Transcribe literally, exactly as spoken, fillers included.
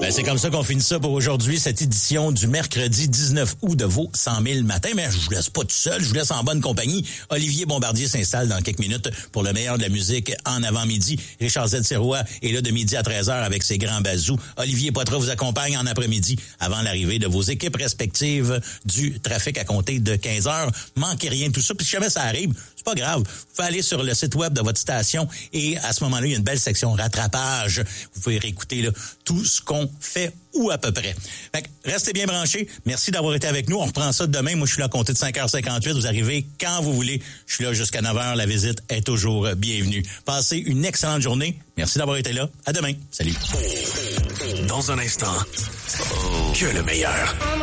Ben, c'est comme ça qu'on finit ça pour aujourd'hui, cette édition du mercredi dix-neuf août de vos cent mille matins. Mais je vous laisse pas tout seul, je vous laisse en bonne compagnie. Olivier Bombardier s'installe dans quelques minutes pour le meilleur de la musique en avant-midi. Richard Z. Sirois est là de midi à treize heures avec ses grands bazous. Olivier Poitras vous accompagne en après-midi avant l'arrivée de vos équipes respectives du trafic à compter de quinze heures. Manquez rien de tout ça. Puis si jamais ça arrive, c'est pas grave. Vous pouvez aller sur le site web de votre station et à ce moment-là, il y a une belle section rattrapage. Vous pouvez réécouter là, tout ce qu'on fait ou à peu près. Fait que restez bien branchés. Merci d'avoir été avec nous. On reprend ça demain. Moi, je suis là à compter de cinq heures cinquante-huit. Vous arrivez quand vous voulez. Je suis là jusqu'à neuf heures. La visite est toujours bienvenue. Passez une excellente journée. Merci d'avoir été là. À demain. Salut. Dans un instant, que le meilleur.